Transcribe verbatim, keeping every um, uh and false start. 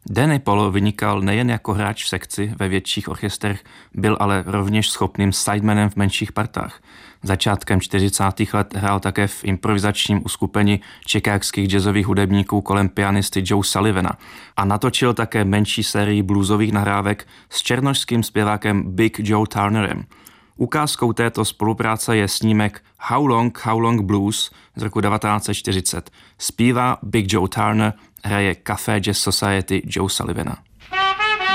Danny Polo vynikal nejen jako hráč v sekci ve větších orchestrech, byl ale rovněž schopným sidemanem v menších partách. Začátkem čtyřicátých let hrál také v improvizačním uskupení chicagských jazzových hudebníků kolem pianisty Joe Sullivana a natočil také menší sérii bluesových nahrávek s černošským zpěvákem Big Joe Turnerem. Ukázkou této spolupráce je snímek How Long, How Long Blues z roku devatenáct set čtyřicet. Zpívá Big Joe Turner, hraje Café Jazz Society Joe Sullivana.